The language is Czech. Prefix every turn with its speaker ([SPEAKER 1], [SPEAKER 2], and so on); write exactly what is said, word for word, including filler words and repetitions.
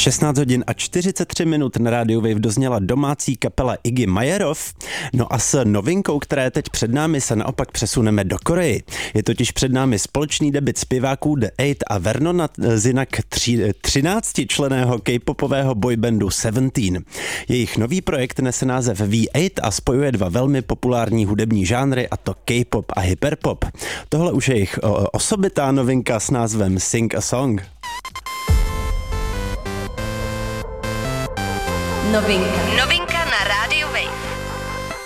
[SPEAKER 1] šestnáct hodin a čtyřicet tři minut na rádiu Wave dozněla domácí kapela Iggy Majerov. No a s novinkou, která je teď před námi, se naopak přesuneme do Koreji. Je totiž před námi společný debut zpěváků The Eight a Vernona Zinak třináctičlenného k-popového boybandu Seventeen. Jejich nový projekt nese název V osm a spojuje dva velmi populární hudební žánry, a to K-pop a hyperpop. Tohle už je jejich osobitá novinka s názvem Sing a Song.
[SPEAKER 2] Novinka. Novinka.